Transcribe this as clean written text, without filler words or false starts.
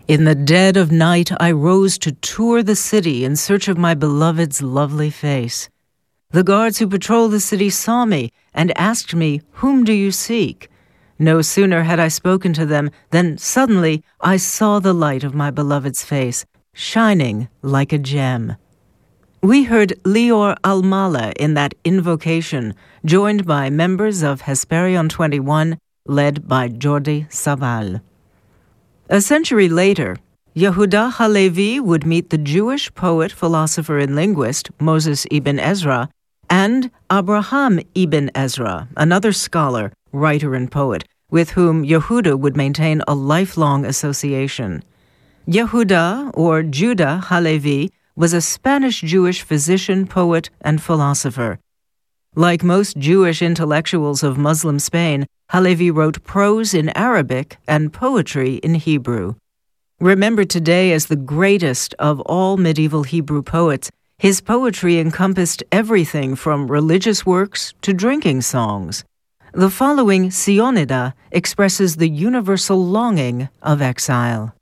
In the dead of night I rose to tour the city in search of my beloved's lovely face. The guards who patrol the city saw me and asked me, "Whom do you seek?" No sooner had I spoken to them than suddenly I saw the light of my beloved's face, shining like a gem. We heard Lior Almala in that invocation, joined by members of Hesperion 21, led by Jordi Savall. A century later, Yehuda Halevi would meet the Jewish poet, philosopher, and linguist Moses ibn Ezra and Abraham ibn Ezra, another scholar, writer, and poet, with whom Yehuda would maintain a lifelong association. Yehuda, or Judah Halevi, was a Spanish-Jewish physician, poet, and philosopher. Like most Jewish intellectuals of Muslim Spain, Halevi wrote prose in Arabic and poetry in Hebrew. Remembered today as the greatest of all medieval Hebrew poets, his poetry encompassed everything from religious works to drinking songs. The following Sionida expresses the universal longing of exile.